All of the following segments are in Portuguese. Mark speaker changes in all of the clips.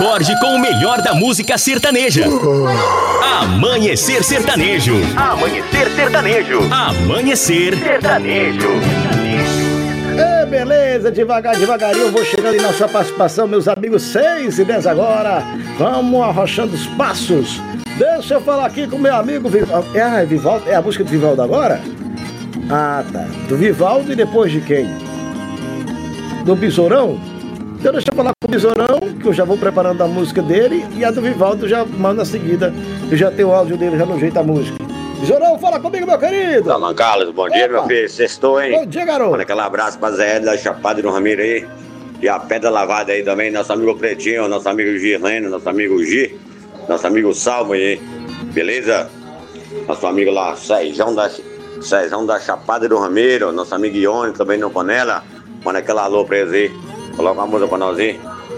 Speaker 1: acorde com o melhor da música sertaneja. Amanhecer Sertanejo. Amanhecer Sertanejo. Amanhecer Sertanejo.
Speaker 2: É, beleza, devagarinho eu vou chegando aí na sua participação, meus amigos. 6h10 agora. Vamos arrochando os passos. Deixa eu falar aqui com meu amigo Vivaldo. Vivaldo? É a música do Vivaldo agora? Ah, tá. Do Vivaldo e depois de quem? Do Besourão? Então deixa eu falar com o Besourão, que eu já vou preparando a música dele, e a do Vivaldo já mando a seguida. Eu já tenho o áudio dele já no jeito da música. Besourão, fala comigo, meu querido.
Speaker 3: Fala, Carlos, bom dia, meu filho. Sextou, hein?
Speaker 2: Bom dia, garoto.
Speaker 3: Manda aquele abraço pra Zé da Chapada do Ramiro aí. E a Pedra Lavada aí também, nosso amigo Pretinho, nosso amigo Girlene, nosso amigo Gi, nosso amigo Salmo aí. Beleza? Nosso amigo lá, Sérgio da Chapada do Ramiro, nosso amigo Ione também no Panela. Manda aquela alô pra eles aí. Coloca uma música pra nós aí.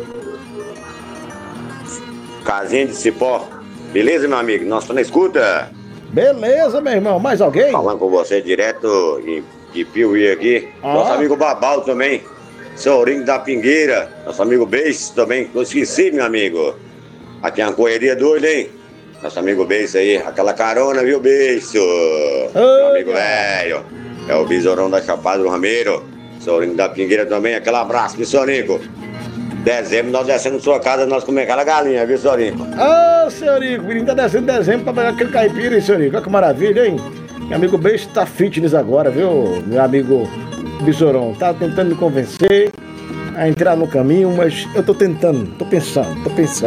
Speaker 3: Casinha de Cipó. Beleza, meu amigo? Nós estamos na escuta.
Speaker 2: Beleza, meu irmão. Mais alguém?
Speaker 3: Falando com você direto de Piuí aqui. Nosso amigo Babal também. Sourinho da Pingueira. Nosso amigo Beijo também. Eu esqueci, meu amigo. Aqui é uma correria doida, hein? Nosso amigo Beijo aí. Aquela carona, viu, Beijo? Meu amigo velho. É o Besourão da Chapada do Ramiro. Sourinho da Pingueira também. Aquele abraço, viu, Sorinho? Dezembro nós descendo sua casa, nós comemos aquela galinha, viu, Sorinho?
Speaker 2: Ah, senhorico, o menino tá descendo em dezembro pra pegar aquele caipira, hein, senhorico? Olha que maravilha, hein? Meu amigo Beijo tá fitness agora, viu, meu amigo Besourão? Tá tentando me convencer a entrar no caminho, mas eu tô tentando, tô pensando.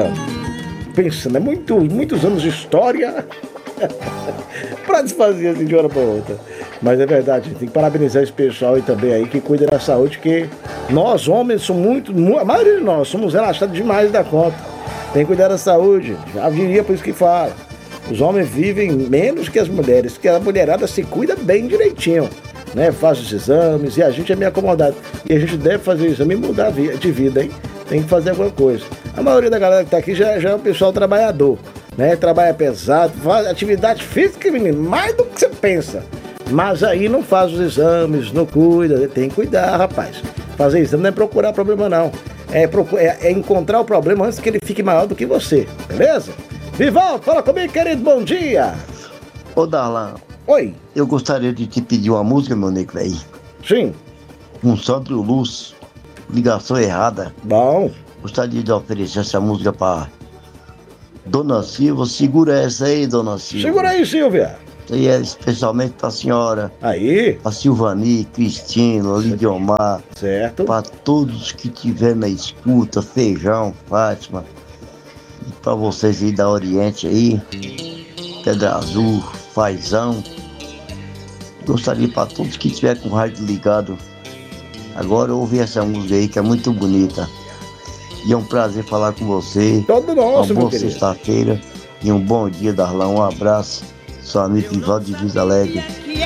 Speaker 2: É muitos anos de história pra desfazer assim de hora pra outra. Mas é verdade, tem que parabenizar esse pessoal aí também aí que cuida da saúde, que nós homens somos a maioria de nós somos relaxados demais da conta. Tem que cuidar da saúde, já diria por isso que fala. Os homens vivem menos que as mulheres, porque a mulherada se cuida bem direitinho, né? Faz os exames e a gente é meio acomodado. E a gente deve fazer o exame e mudar de vida, hein? Tem que fazer alguma coisa. A maioria da galera que tá aqui já é um pessoal trabalhador, né? Trabalha pesado, faz atividade física, menino, mais do que você pensa. Mas aí não faz os exames, não cuida, tem que cuidar, rapaz. Fazer exame não é procurar problema, não. É encontrar o problema antes que ele fique maior do que você, beleza? Vivaldo, fala comigo, querido, bom dia.
Speaker 4: Ô, Darlan.
Speaker 2: Oi.
Speaker 4: Eu gostaria de te pedir uma música, meu nego velho.
Speaker 2: Sim.
Speaker 4: Um Sandro Luz, ligação errada.
Speaker 2: Bom.
Speaker 4: Gostaria de oferecer essa música pra Dona Silva. Segura essa aí, Dona Silva.
Speaker 2: Segura aí, Silvia.
Speaker 4: E é especialmente pra senhora.
Speaker 2: Aí.
Speaker 4: Pra Silvani, Cristina, Lidiomar.
Speaker 2: Certo.
Speaker 4: Pra todos que estiver na escuta, Feijão, Fátima. E pra vocês aí da Oriente aí, Pedra Azul, Fazão. Gostaria pra todos que estiver com o rádio ligado. Agora eu ouvi essa música aí que é muito bonita. E é um prazer falar com você.
Speaker 2: Todo nosso,
Speaker 4: uma boa sexta-feira e um bom dia, Darlan. Um abraço. Seu amigo Vivaldo de Visa Alegre.